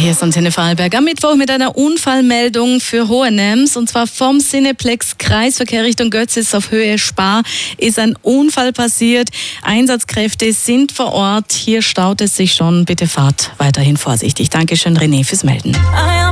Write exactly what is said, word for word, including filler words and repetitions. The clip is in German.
Hier ist Antenne Vorarlberg am Mittwoch mit einer Unfallmeldung für Hohenems. Und zwar vom Cineplex Kreisverkehr Richtung Götzis auf Höhe Spar ist ein Unfall passiert. Einsatzkräfte sind vor Ort. Hier staut es sich schon. Bitte fahrt weiterhin vorsichtig. Dankeschön, René, fürs Melden.